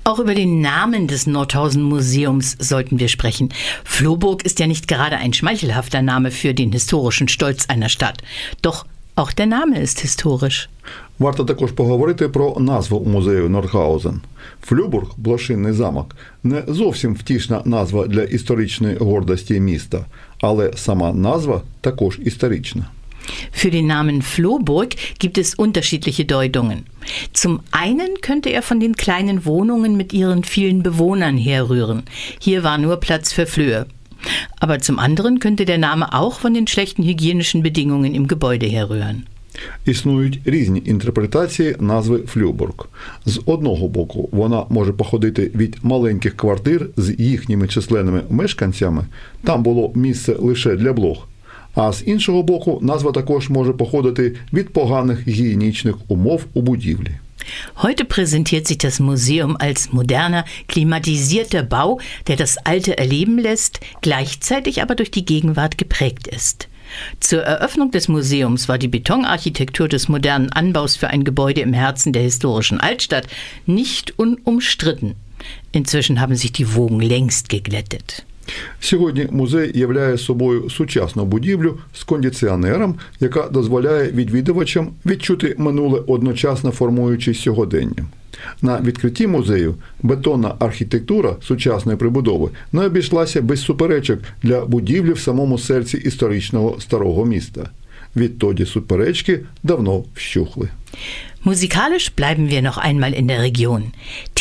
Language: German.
Auch über den Namen des Nordhausen-Museums sollten wir sprechen. Floburg ist ja nicht gerade ein schmeichelhafter Name für den historischen Stolz einer Stadt. Doch auch der Name ist historisch. Варто також поговорити про назву музею Нордхаузен. Флюбург, Блошинний замок, не зовсім втішна назва для історичної гордості міста, але сама назва також історична. Für den Namen Floburg gibt es unterschiedliche Deutungen. Zum einen könnte er von den kleinen Wohnungen mit ihren vielen Bewohnern herrühren. Hier war nur Platz für Flöhe. Aber zum anderen könnte der Name auch von den schlechten hygienischen Bedingungen im Gebäude herrühren. Існують різні інтерпретації назви Флюбург. З одного боку, вона може походити від маленьких квартир з їхніми численними мешканцями, там було місце лише для блох. А з іншого боку, назва також може походити від поганих гігієнічних умов у будівлі. Heute präsentiert sich das Museum als moderner, klimatisierter Bau, der das Alte erleben lässt, gleichzeitig aber durch die Gegenwart geprägt ist. Zur Eröffnung des Museums war die Betonarchitektur des modernen Anbaus für ein Gebäude im Herzen der historischen Altstadt nicht unumstritten. Inzwischen haben sich die Wogen längst geglättet. Сьогодні музей являє собою сучасну будівлю з кондиціонером, яка дозволяє відвідувачам відчути минуле одночасно формуючись сьогоденням. На відкритті музею бетонна архітектура сучасної прибудови не обійшлася без суперечок для будівлі в самому серці історичного старого міста. Відтоді суперечки давно вщухли. Musikalisch bleiben wir noch einmal in der Region.